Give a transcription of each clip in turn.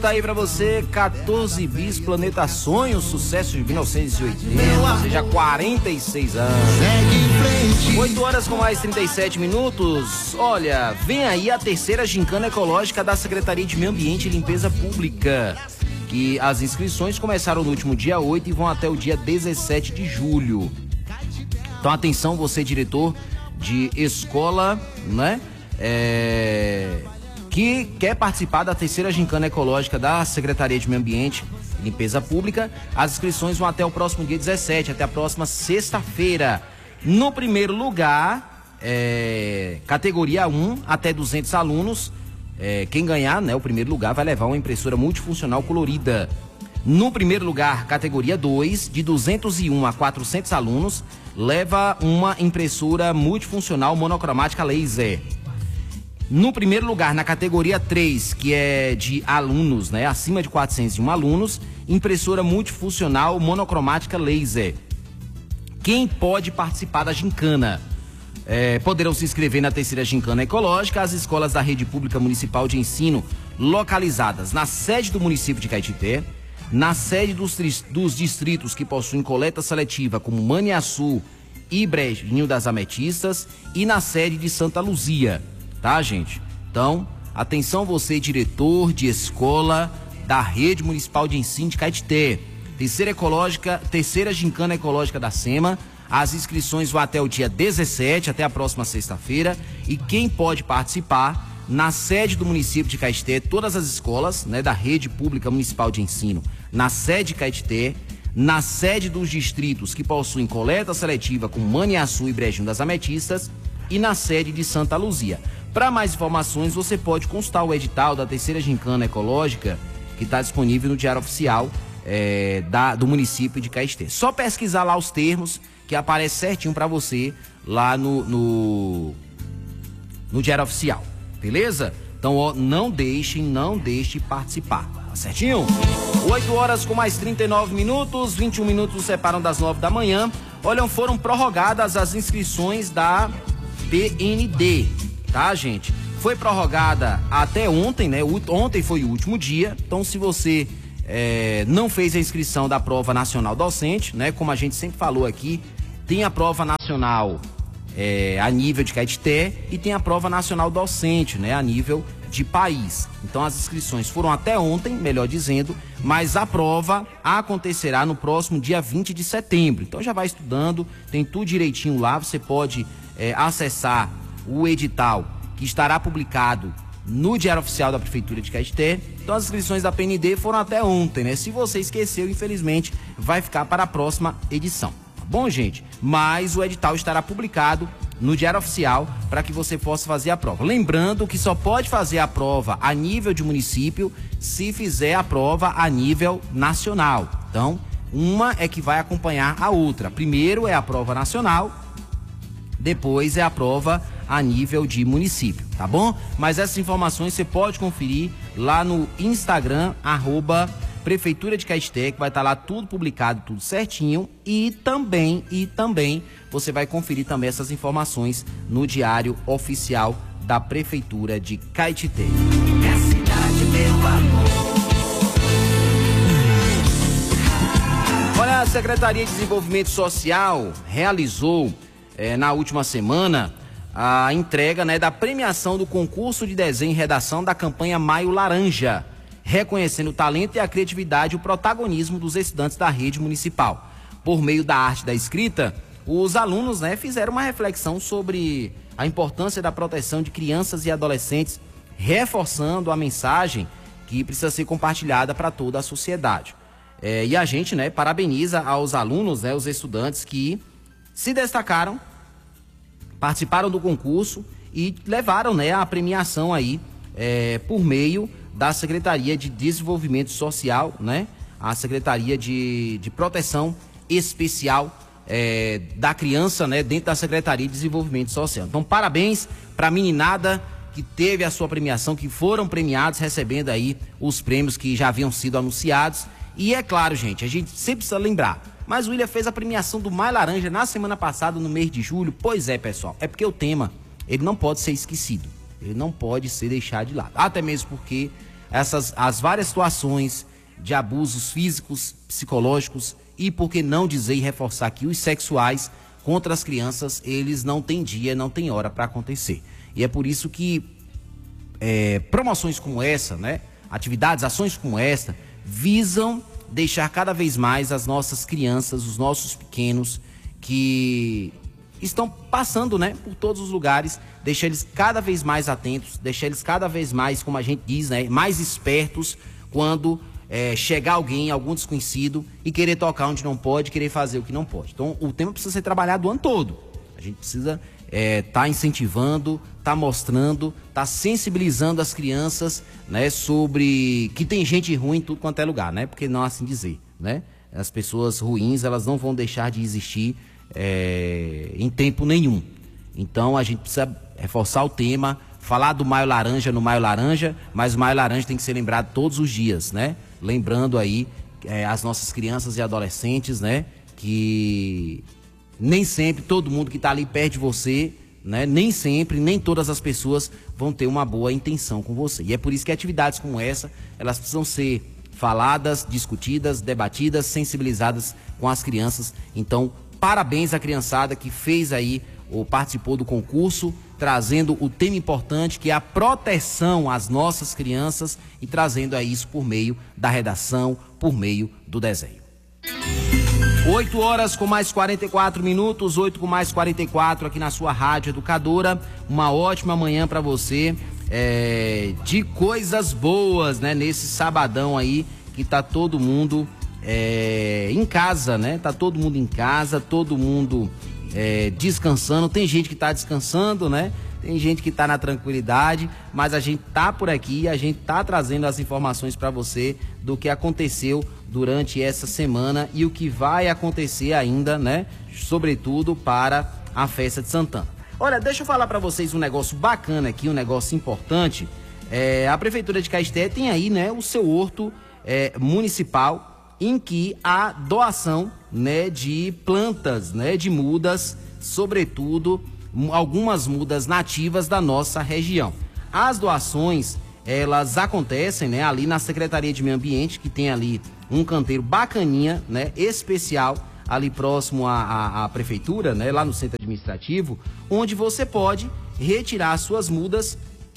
Tá aí pra você, 14 bis, Planeta Sonho, sucesso de 1980, ou seja, 46 anos. 8 horas com mais 37 minutos. Olha, vem aí a terceira gincana ecológica da Secretaria de Meio Ambiente e Limpeza Pública, que as inscrições começaram no último dia 8 e vão até o dia 17 de julho. Então atenção, você diretor de escola, né? Que quer participar da terceira gincana ecológica da Secretaria de Meio Ambiente e Limpeza Pública. As inscrições vão até o próximo dia 17, até a próxima sexta-feira. No primeiro lugar, categoria 1, até 200 alunos. Quem ganhar, né, o primeiro lugar vai levar uma impressora multifuncional colorida. No primeiro lugar, categoria 2, de 201 a 400 alunos, leva uma impressora multifuncional monocromática laser. No primeiro lugar, na categoria 3, que é de alunos, né, acima de 401 alunos, impressora multifuncional monocromática laser. Quem pode participar da gincana? Poderão se inscrever na terceira gincana ecológica as escolas da rede pública municipal de ensino localizadas na sede do município de Caetité, na sede dos distritos que possuem coleta seletiva, como Maniaçu e Brejinho das Ametistas, e na sede de Santa Luzia. Tá, gente? Então, atenção você, diretor de escola da Rede Municipal de Ensino de Caetité. Terceira gincana ecológica da SEMA. As inscrições vão até o dia 17, até a próxima sexta-feira. E quem pode participar, na sede do município de Caetité, todas as escolas, né, da Rede Pública Municipal de Ensino, na sede de Caetité, na sede dos distritos que possuem coleta seletiva, como Maniaçu e Brejinho das Ametistas, e na sede de Santa Luzia. Para mais informações, você pode consultar o edital da terceira gincana ecológica, que está disponível no Diário Oficial do município de Caetité. Só pesquisar lá os termos, que aparece certinho para você lá no Diário Oficial, beleza? Então, ó, não deixe participar, tá certinho? 8 horas com mais 39 minutos, 21 minutos nos separam das 9 da manhã. Olha, foram prorrogadas as inscrições da PND. Tá, gente? Foi prorrogada até ontem, né? Ontem foi o último dia. Então, se você não fez a inscrição da prova nacional docente, né? Como a gente sempre falou aqui, tem a prova nacional a nível de Caetité e tem a prova nacional docente, né? A nível de país. Então, as inscrições foram até ontem, melhor dizendo, mas a prova acontecerá no próximo dia 20 de setembro. Então, já vai estudando, tem tudo direitinho lá. Você pode acessar o edital, que estará publicado no Diário Oficial da Prefeitura de Caetité. Então, as inscrições da PND foram até ontem, né? Se você esqueceu, infelizmente, vai ficar para a próxima edição. Tá bom, gente? Mas o edital estará publicado no Diário Oficial para que você possa fazer a prova. Lembrando que só pode fazer a prova a nível de município se fizer a prova a nível nacional. Então, uma é que vai acompanhar a outra. Primeiro é a prova nacional, depois é a prova a nível de município, tá bom? Mas essas informações você pode conferir lá no Instagram, @Prefeitura de Caetité, que vai estar lá tudo publicado, tudo certinho. E também você vai conferir também essas informações no Diário Oficial da Prefeitura de Caetité. É a cidade, meu amor. Olha, a Secretaria de Desenvolvimento Social realizou na última semana a entrega, né, da premiação do concurso de desenho e redação da campanha Maio Laranja, reconhecendo o talento e a criatividade e o protagonismo dos estudantes da rede municipal. Por meio da arte da escrita, os alunos, né, fizeram uma reflexão sobre a importância da proteção de crianças e adolescentes, reforçando a mensagem que precisa ser compartilhada para toda a sociedade. E a gente, né, parabeniza aos alunos, né, os estudantes que se destacaram, participaram do concurso e levaram, né, a premiação aí por meio da Secretaria de Desenvolvimento Social, né, a Secretaria de Proteção Especial da Criança, né, dentro da Secretaria de Desenvolvimento Social. Então, parabéns para a meninada que teve a sua premiação, que foram premiados, recebendo aí os prêmios que já haviam sido anunciados. E é claro, gente, a gente sempre precisa lembrar, mas o William fez a premiação do Maio Laranja na semana passada, no mês de julho. Pois é, pessoal, é porque o tema, ele não pode ser esquecido, ele não pode ser deixado de lado. Até mesmo porque as várias situações de abusos físicos, psicológicos e, por que não dizer e reforçar aqui, os sexuais contra as crianças, eles não têm dia, não têm hora para acontecer. E é por isso que promoções como essa, né, atividades, ações como esta, visam deixar cada vez mais as nossas crianças, os nossos pequenos que estão passando, né, por todos os lugares, deixar eles cada vez mais atentos, deixar eles cada vez mais, como a gente diz, né, mais espertos quando chegar algum desconhecido e querer tocar onde não pode, querer fazer o que não pode. Então o tema precisa ser trabalhado o ano todo. A gente precisa tá incentivando, tá mostrando, tá sensibilizando as crianças, né, sobre que tem gente ruim em tudo quanto é lugar, né? Porque não assim dizer, né? As pessoas ruins, elas não vão deixar de existir em tempo nenhum. Então a gente precisa reforçar o tema, falar do Maio Laranja no Maio Laranja, mas o Maio Laranja tem que ser lembrado todos os dias, né? Lembrando aí as nossas crianças e adolescentes, né? Que nem sempre todo mundo que está ali perto de você, né? Nem sempre, nem todas as pessoas vão ter uma boa intenção com você. E é por isso que atividades como essa, elas precisam ser faladas, discutidas, debatidas, sensibilizadas com as crianças. Então, parabéns à criançada que fez aí ou participou do concurso, trazendo o tema importante que é a proteção às nossas crianças e trazendo a isso por meio da redação, por meio do desenho. 8 horas com mais 44 minutos, 8 com mais 44 aqui na sua Rádio Educadora. Uma ótima manhã para você, de coisas boas, né? Nesse sabadão aí que tá todo mundo em casa, né? Tá todo mundo em casa, todo mundo descansando. Tem gente que tá descansando, né? Tem gente que tá na tranquilidade, mas a gente tá por aqui, a gente tá trazendo as informações para você do que aconteceu durante essa semana e o que vai acontecer ainda, né? Sobretudo para a festa de Santana. Olha, deixa eu falar para vocês um negócio bacana aqui, um negócio importante. A Prefeitura de Caeté tem aí, né, o seu horto municipal em que há doação, né, de plantas, né, de mudas, sobretudo algumas mudas nativas da nossa região. As doações, elas acontecem, né, ali na Secretaria de Meio Ambiente, que tem ali um canteiro bacaninha, né, especial, ali próximo à prefeitura, né, lá no centro administrativo, onde você pode retirar as suas mudas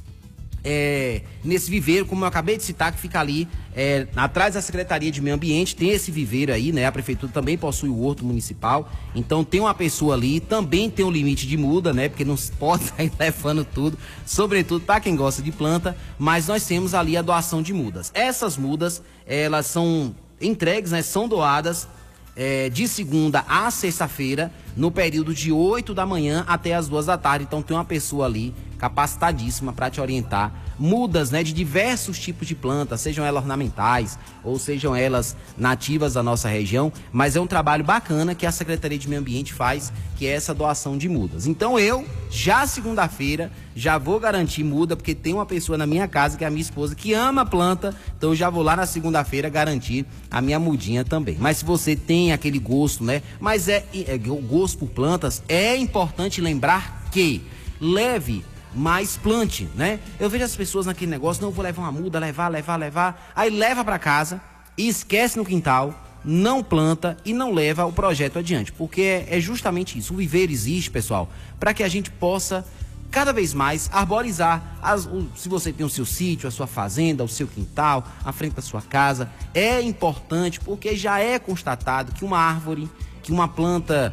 nesse viveiro, como eu acabei de citar, que fica ali atrás da Secretaria de Meio Ambiente. Tem esse viveiro aí, né? A prefeitura também possui o horto municipal, então tem uma pessoa ali, também tem um limite de muda, né? Porque não pode sair levando tudo, sobretudo para quem gosta de planta, mas nós temos ali a doação de mudas. Essas mudas, elas são entregues, né? São doadas de segunda a sexta-feira, no período de 8 da manhã até as 2 da tarde. Então tem uma pessoa ali capacitadíssima para te orientar. Mudas, né, de diversos tipos de plantas, sejam elas ornamentais ou sejam elas nativas da nossa região, mas é um trabalho bacana que a Secretaria de Meio Ambiente faz, que é essa doação de mudas. Então eu, já segunda-feira, já vou garantir muda, porque tem uma pessoa na minha casa, que é a minha esposa, que ama planta, então eu já vou lá na segunda-feira garantir a minha mudinha também. Mas se você tem aquele gosto, né, mas gosto por plantas, é importante lembrar que leve, mas plante, né? Eu vejo as pessoas naquele negócio, não, vou levar uma muda, levar, aí leva para casa e esquece no quintal, não planta e não leva o projeto adiante, porque é justamente isso. O viveiro existe, pessoal, para que a gente possa cada vez mais arborizar. Se você tem o seu sítio, a sua fazenda, o seu quintal, a frente da sua casa, é importante, porque já é constatado que uma árvore, que uma planta,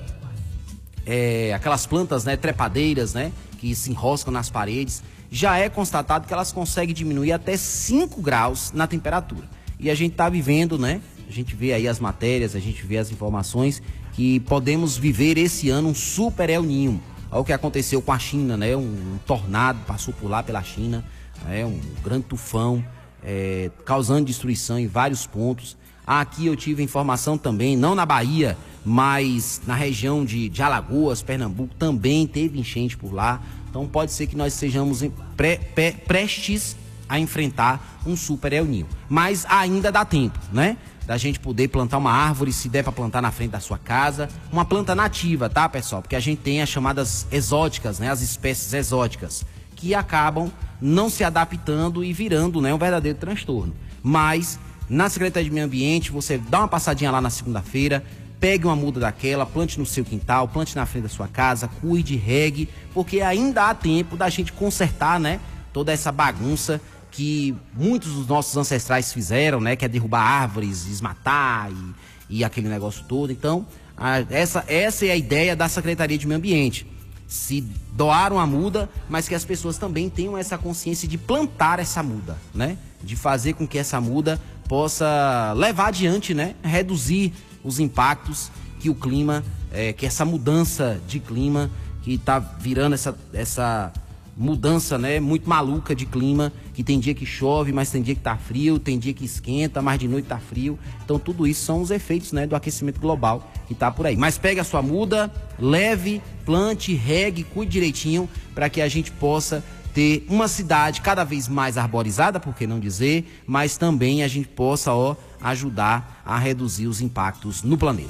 aquelas plantas, né, trepadeiras, né, que se enroscam nas paredes, já é constatado que elas conseguem diminuir até 5 graus na temperatura. E a gente está vivendo, né? A gente vê aí as matérias, a gente vê as informações que podemos viver esse ano um super El Niño. Olha o que aconteceu com a China, né? Um tornado passou por lá pela China, um grande tufão, causando destruição em vários pontos. Aqui eu tive informação também, não na Bahia, mas na região de Alagoas, Pernambuco, também teve enchente por lá. Então pode ser que nós sejamos prestes a enfrentar um super El Niño. Mas ainda dá tempo, né? Da gente poder plantar uma árvore, se der para plantar na frente da sua casa. Uma planta nativa, tá, pessoal? Porque a gente tem as chamadas exóticas, né? As espécies exóticas, que acabam não se adaptando e virando, né, um verdadeiro transtorno. Mas na Secretaria de Meio Ambiente, você dá uma passadinha lá na segunda-feira, pegue uma muda daquela, plante no seu quintal, plante na frente da sua casa, cuide, regue, porque ainda há tempo da gente consertar, né, toda essa bagunça que muitos dos nossos ancestrais fizeram, né, que é derrubar árvores, desmatar e aquele negócio todo. Então, essa é a ideia da Secretaria de Meio Ambiente. Se doar uma muda, mas que as pessoas também tenham essa consciência de plantar essa muda, né? De fazer com que essa muda possa levar adiante, né? Reduzir os impactos que o clima, que essa mudança de clima, que está virando essa mudança, né, muito maluca de clima, que tem dia que chove, mas tem dia que tá frio, tem dia que esquenta, mas de noite tá frio. Então tudo isso são os efeitos, né, do aquecimento global que tá por aí. Mas pegue a sua muda, leve, plante, regue, cuide direitinho para que a gente possa ter uma cidade cada vez mais arborizada, por que não dizer, mas também a gente possa, ajudar a reduzir os impactos no planeta.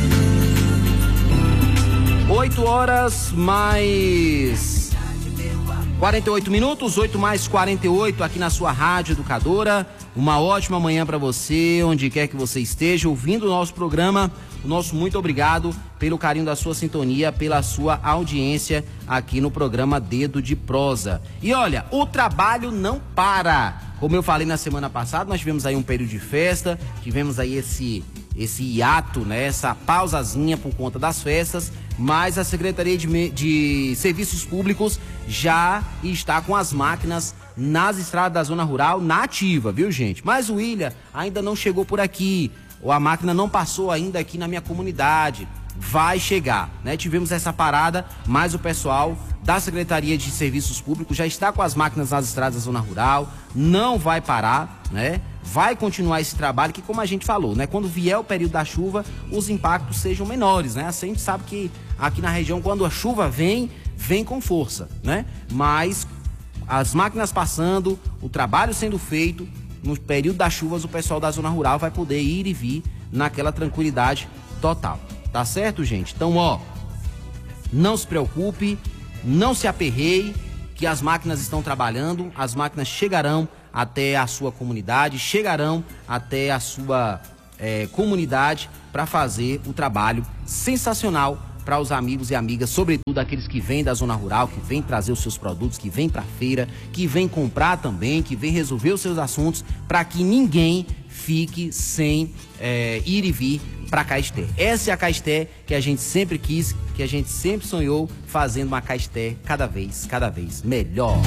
8 horas mais 48 minutos, 8 mais 48 aqui na sua Rádio Educadora. Uma ótima manhã para você, onde quer que você esteja ouvindo o nosso programa. O nosso muito obrigado pelo carinho da sua sintonia, pela sua audiência aqui no programa Dedo de Prosa. E olha, o trabalho não para. Como eu falei na semana passada, nós tivemos aí um período de festa, tivemos aí esse hiato, né, essa pausazinha por conta das festas, mas a Secretaria de Serviços Públicos já está com as máquinas nas estradas da zona rural na ativa, viu, gente? Mas o William ainda não chegou por aqui, ou a máquina não passou ainda aqui na minha comunidade. Vai chegar, né? Tivemos essa parada, mas o pessoal da Secretaria de Serviços Públicos já está com as máquinas nas estradas da zona rural, não vai parar, né? Vai continuar esse trabalho que, como a gente falou, né? Quando vier o período da chuva, os impactos sejam menores, né? Assim, a gente sabe que aqui na região, quando a chuva vem com força, né? Mas as máquinas passando, o trabalho sendo feito, no período das chuvas, o pessoal da zona rural vai poder ir e vir naquela tranquilidade total. Tá certo, gente? Então, não se preocupe, não se aperreie, que as máquinas estão trabalhando, as máquinas chegarão até a sua comunidade, chegarão até a sua comunidade para fazer o trabalho sensacional para os amigos e amigas, sobretudo aqueles que vêm da zona rural, que vêm trazer os seus produtos, que vêm para a feira, que vêm comprar também, que vêm resolver os seus assuntos, para que ninguém fique sem ir e vir para Caeté. Essa é a Caeté que a gente sempre quis, que a gente sempre sonhou, fazendo uma Caeté cada vez melhor.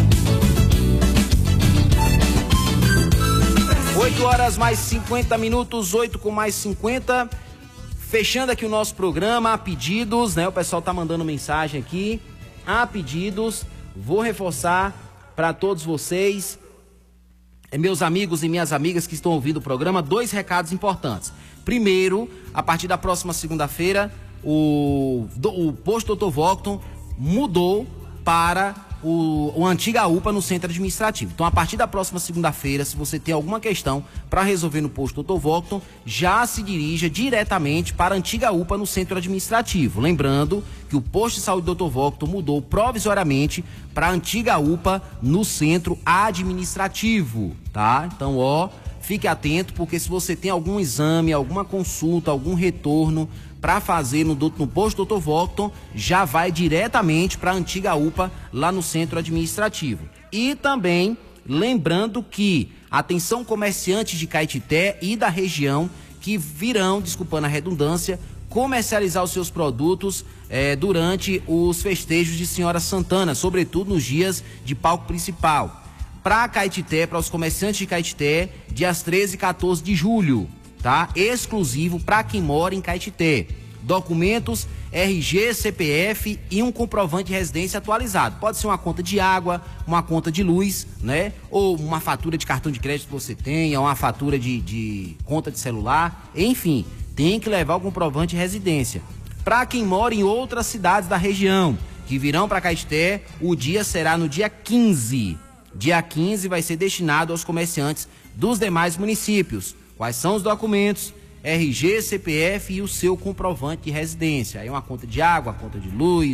8 horas mais 50 minutos, 8 com mais 50. Fechando aqui o nosso programa, a pedidos, né? O pessoal tá mandando mensagem aqui. A pedidos, vou reforçar para todos vocês, meus amigos e minhas amigas que estão ouvindo o programa, 2 recados importantes. Primeiro, a partir da próxima segunda-feira, o posto Dr. Vocton mudou para o antiga UPA no centro administrativo. Então, a partir da próxima segunda-feira, se você tem alguma questão para resolver no posto Dr. Vocton, já se dirija diretamente para a antiga UPA no centro administrativo. Lembrando que o posto de saúde Dr. Vocton mudou provisoriamente para a antiga UPA no centro administrativo, tá? Então, fique atento, porque se você tem algum exame, alguma consulta, algum retorno para fazer no posto Dr. Vocton, já vai diretamente para a antiga UPA lá no centro administrativo. E também lembrando que, atenção comerciantes de Caetité e da região que virão, desculpando a redundância, comercializar os seus produtos durante os festejos de Senhora Santana, sobretudo nos dias de palco principal. Para Caetité, para os comerciantes de Caetité, dias 13 e 14 de julho. Tá? Exclusivo para quem mora em Caetité. Documentos, RG, CPF e um comprovante de residência atualizado. Pode ser uma conta de água, uma conta de luz, né? Ou uma fatura de cartão de crédito que você tenha, uma fatura de conta de celular. Enfim, tem que levar o comprovante de residência. Para quem mora em outras cidades da região, que virão para Caetité, o dia será no dia 15. Dia 15 vai ser destinado aos comerciantes dos demais municípios. Quais são os documentos? RG, CPF e o seu comprovante de residência. Aí uma conta de água, conta de luz,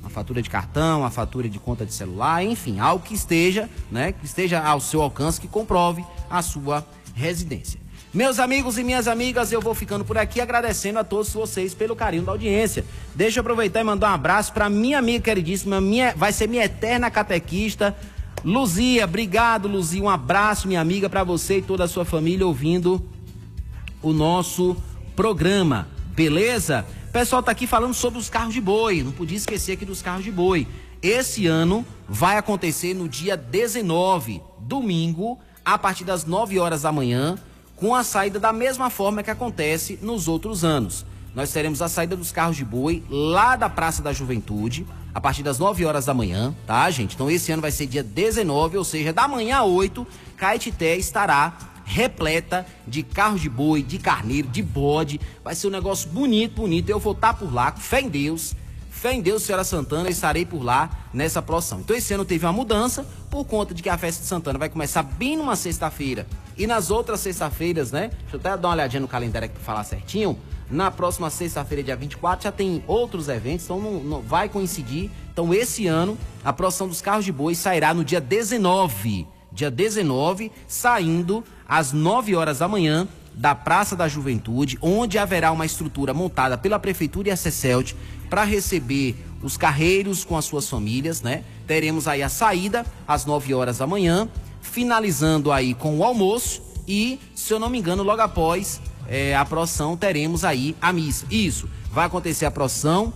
uma fatura de cartão, uma fatura de conta de celular, enfim, algo que esteja, né, que esteja ao seu alcance, que comprove a sua residência. Meus amigos e minhas amigas, eu vou ficando por aqui agradecendo a todos vocês pelo carinho da audiência. Deixa eu aproveitar e mandar um abraço para minha amiga queridíssima, vai ser minha eterna catequista, Luzia. Obrigado, Luzia, um abraço, minha amiga, para você e toda a sua família ouvindo o nosso programa, beleza? O pessoal tá aqui falando sobre os carros de boi, não podia esquecer aqui dos carros de boi. Esse ano vai acontecer no dia 19, domingo, a partir das 9 horas da manhã, com a saída da mesma forma que acontece nos outros anos. Nós teremos a saída dos carros de boi lá da Praça da Juventude, a partir das 9 horas da manhã, tá, gente? Então esse ano vai ser dia 19, ou seja, da manhã a 8, Caetité estará repleta de carros de boi, de carneiro, de bode. Vai ser um negócio bonito, bonito. Eu vou estar por lá, com fé em Deus, Senhora Santana, eu estarei por lá nessa procissão. Então esse ano teve uma mudança, por conta de que a festa de Santana vai começar bem numa sexta-feira. E nas outras sexta-feiras, né? Deixa eu até dar uma olhadinha no calendário aqui pra falar certinho. Na próxima sexta-feira, dia 24, já tem outros eventos, então não vai coincidir. Então esse ano, a procissão dos carros de boi sairá no dia 19. Dia 19, saindo às 9 horas da manhã da Praça da Juventude, onde haverá uma estrutura montada pela Prefeitura e a CECELT para receber os carreiros com as suas famílias, né? Teremos aí a saída às 9 horas da manhã, finalizando aí com o almoço e, se eu não me engano, logo após a procissão teremos aí a missa. Isso, vai acontecer a procissão,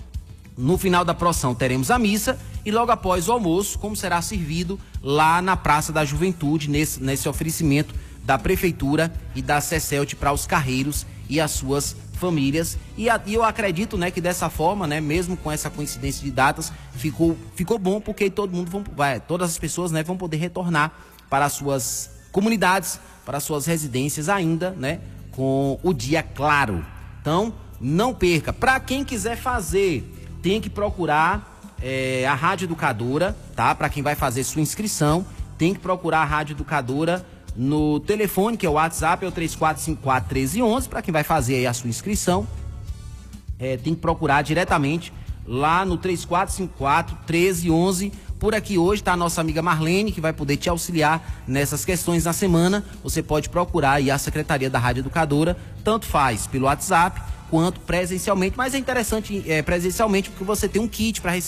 no final da procissão teremos a missa e logo após o almoço, como será servido lá na Praça da Juventude, nesse oferecimento da Prefeitura e da CECELT para os carreiros e as suas famílias. E eu acredito, né, que dessa forma, né, mesmo com essa coincidência de datas, ficou bom, porque todas as pessoas, né, vão poder retornar para as suas comunidades, para as suas residências ainda, né, com o dia claro. Então, não perca. Para quem quiser fazer, tem que procurar a Rádio Educadora, tá? Para quem vai fazer sua inscrição, tem que procurar a Rádio Educadora no telefone, que é o WhatsApp, é o 3454-1311, para quem vai fazer aí a sua inscrição. Tem que procurar diretamente lá no 3454-1311. Por aqui hoje está a nossa amiga Marlene, que vai poder te auxiliar nessas questões na semana. Você pode procurar aí a Secretaria da Rádio Educadora, tanto faz pelo WhatsApp quanto presencialmente, mas é interessante presencialmente porque você tem um kit para receber